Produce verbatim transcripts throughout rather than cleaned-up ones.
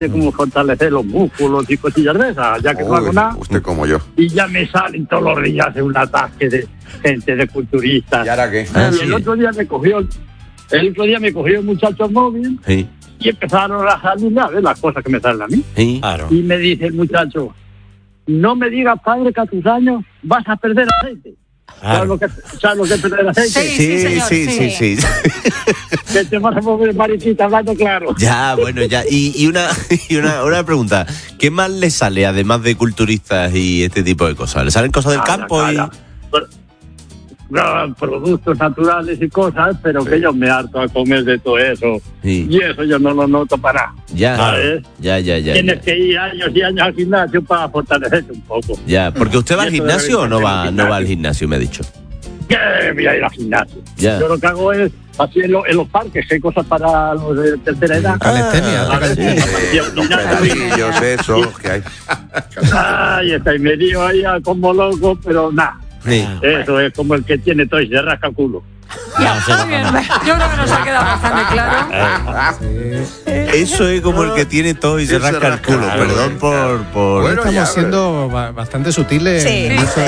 como fortalecer los músculos y cosillas de esas, ya que Uy, no hago nada. Usted como yo. Y ya me salen todos los días de un ataque de gente, de culturistas. ¿Y ahora qué? Ah, y el sí. otro día me cogió, el otro día me cogió el muchacho móvil sí. y empezaron a salirme a ver las cosas que me salen a mí. Sí. Claro. Y me dice el muchacho, no me digas, padre, que a tus años vas a perder aceite. Claro. ¿Sabes lo que, ¿sabes lo que es perder aceite? Sí, sí, señor, sí, sí, sí, sí. Que te vas a mover, mariquita, hablando claro. Ya, bueno, ya. Y, y, una, y una, una pregunta. ¿Qué más le sale, además de culturistas y este tipo de cosas? ¿Le salen cosas del calla, campo? Calla. Y... No, productos naturales y cosas, pero sí. que yo me harto a comer de todo eso. Sí. Y eso yo no lo noto para nada. Ya, ¿sabes? ya, ya, ya. Tienes ya. que ir años y años al gimnasio para fortalecerte un poco. Ya, porque usted va al gimnasio o no va, no va al gimnasio, me ha dicho. Que voy a ir al gimnasio. Ya. Yo lo que hago es, así en, lo, en los parques, que hay cosas para los de tercera edad. Calistenia. Ah, los pedalillos, eso, que hay. Ay, está, y me dio ahí como loco, pero nada. Sí. Eso es como el que tiene todo y se rasca el culo. Ya, está bien. Yo creo que nos ha quedado bastante claro. Sí. Eso es como el que tiene todo y se rasca, rasca el culo. Claro. Perdón por... por... Bueno, estamos ya, siendo pero... bastante sutiles. Sí. En eso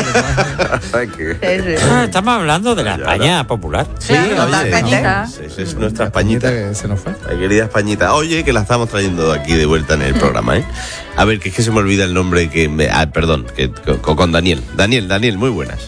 de ah, estamos hablando de la España popular. Sí, claro, oye, Españita. Esa es nuestra Españita. Que se nos fue. La querida Españita. Oye, que la estamos trayendo aquí de vuelta en el programa, ¿eh? A ver, que es que se me olvida el nombre que me... Ah, perdón, que, con, con Daniel. Daniel, Daniel, muy buenas.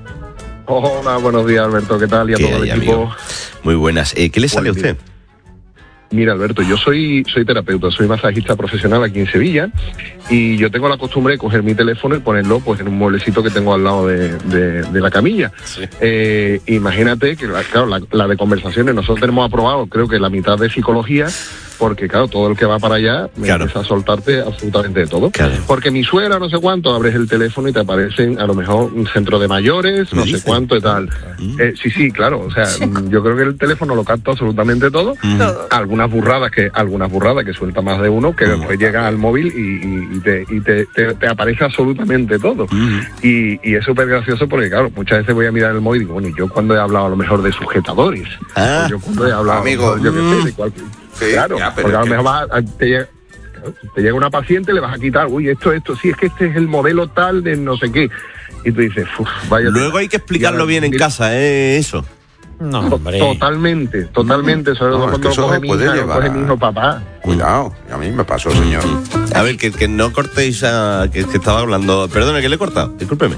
Hola, buenos días, Alberto, ¿qué tal? Y a todo el equipo. Amigo? Muy buenas. Eh, ¿Qué le sale a usted? Mira, Alberto, yo soy soy terapeuta, soy masajista profesional aquí en Sevilla y yo tengo la costumbre de coger mi teléfono y ponerlo pues en un mueblecito que tengo al lado de, de, de la camilla. Sí. Eh, imagínate que, claro, la, la de conversaciones, nosotros tenemos aprobado creo que la mitad de psicología, porque claro, todo el que va para allá me claro. empieza a soltarte absolutamente de todo. Claro. Porque mi suegra, no sé cuánto, abres el teléfono y te aparecen a lo mejor un centro de mayores, no sé cuánto y tal. Uh-huh. Eh, sí, sí, claro, o sea, yo creo que el teléfono lo capta absolutamente todo. Uh-huh. Algunas burradas que algunas burradas que suelta más de uno, que uh-huh. después llega al móvil y, y, y, te, y te, te, te aparece absolutamente todo. Uh-huh. Y, y es súper gracioso porque, claro, muchas veces voy a mirar el móvil y digo, bueno, ¿y yo cuando he hablado a lo mejor de sujetadores? Ah, o yo cuando he hablado, amigo, yo qué sé, de cualquier... Sí, claro, ya, porque a lo mejor va, te, llega, te llega una paciente, le vas a quitar, uy, esto, esto, sí, es que este es el modelo tal de no sé qué. Y tú dices, uff, vaya. Luego hay que explicarlo bien en casa, ¿eh? Eso. No, hombre. Totalmente, totalmente. Sobre todo no, cuando es que lo coge mi hija, lo coge mi hijo, papá. Cuidado, a mí me pasó, señor. A ver, que, que no cortéis a... Que, que estaba hablando... Perdone, que le he cortado, discúlpeme.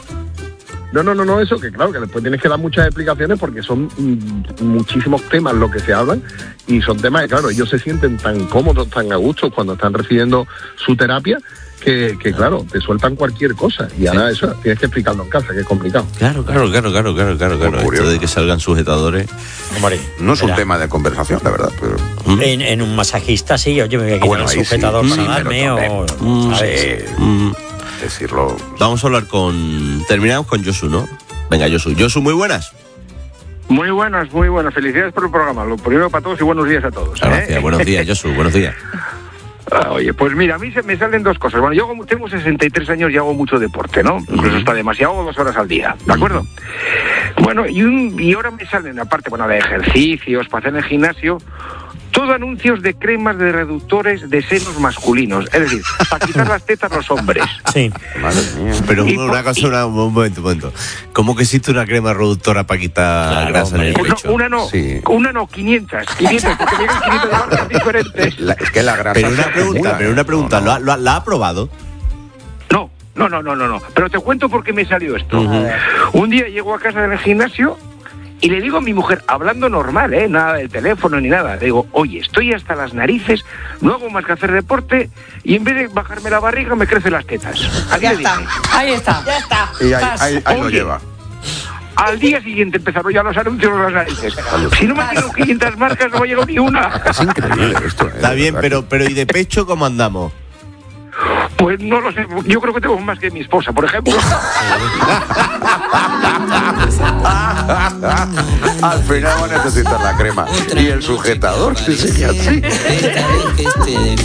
No, no, no, no, eso que claro, que después tienes que dar muchas explicaciones porque son mm, muchísimos temas los que se hablan y son temas que, claro, ellos se sienten tan cómodos, tan a gusto cuando están recibiendo su terapia que, que claro, te sueltan cualquier cosa y ahora sí. eso tienes que explicarlo en casa, que es complicado. Claro, claro, claro, claro, claro, claro, claro. Esto de que salgan sujetadores Hombre, no es mira. un tema de conversación, la verdad, pero... En, en un masajista sí, oye, me voy a quitar bueno, el sujetador sí. para sí, darme o... Mm, ¿sabes? Sí. Mm. Decirlo. Vamos a hablar con... Terminamos con Josu, ¿no? Venga, Josu. Josu, muy buenas. Muy buenas, muy buenas. Felicidades por el programa. Lo primero para todos y buenos días a todos. Gracias, ¿eh? Buenos días, Josu, buenos días. Ah, oye, pues mira, a mí se me salen dos cosas. Bueno, yo hago, tengo sesenta y tres años y hago mucho deporte, ¿no? Incluso uh-huh. está demasiado, hago dos horas al día, ¿de acuerdo? Uh-huh. Bueno, y, un, y ahora me salen, aparte, bueno, de ejercicios, para hacer en el gimnasio, todo anuncios de cremas de reductores de senos masculinos. Es decir, para quitar las tetas a los hombres. Sí. Madre mía. Pero y una por, cosa, una, un momento, un momento. ¿Cómo que existe una crema reductora para quitar claro, grasa en el pues pecho? No, una no, sí. una no, quinientas. quinientas, porque llegan quinientas de marcas diferentes. La, es que la grasa... Pero una pregunta, pero una pregunta, no, no. ¿Lo, ¿la ha probado? No, no, no, no, no, no. Pero te cuento por qué me salió esto. Uh-huh. Un día llego a casa del gimnasio y le digo a mi mujer, hablando normal, ¿eh? Nada del teléfono ni nada. Le digo, oye, estoy hasta las narices, no hago más que hacer deporte y en vez de bajarme la barriga me crecen las tetas. Aquí ya está, ahí está, ya está. Y ahí, ahí, ahí lo lleva. Al día siguiente empezaron ya los anuncios de las narices. Si no me tengo quinientas marcas no me llegado ni una. Es increíble esto. ¿eh? Está bien, pero, pero ¿y de pecho cómo andamos? Pues no lo sé, yo creo que tengo más que mi esposa, por ejemplo. Al final va a necesitar la crema y el sujetador, sí, sí, sí.